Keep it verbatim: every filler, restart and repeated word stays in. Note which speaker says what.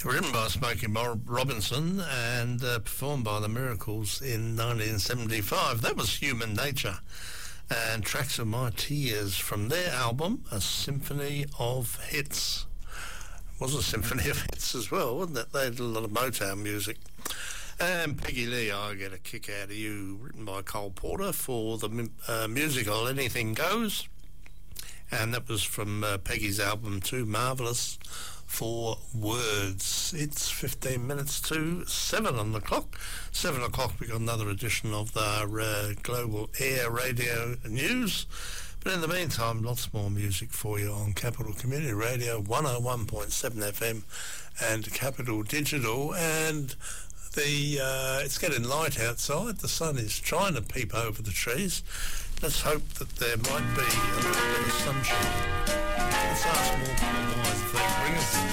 Speaker 1: written by Smokey Robinson and uh, performed by the Miracles in nineteen seventy-five. That was Human Nature and Tracks of My Tears from their album, A Symphony of Hits. It was a symphony of hits as well, wasn't it? They did a lot of Motown music. And Peggy Lee, I Get a Kick Out of You, written by Cole Porter for the uh, musical Anything Goes. And that was from uh, Peggy's album Too Marvellous for Words. It's fifteen minutes to seven on the clock. Seven o'clock we got another edition of our uh, Global Air Radio News. But in the meantime, lots more music for you on Capital Community Radio, one oh one point seven F M and Capital Digital. And the uh, it's getting light outside. The sun is trying to peep over the trees. Let's hope that there might be a little bit of sunshine. Let's ask more people why they bring us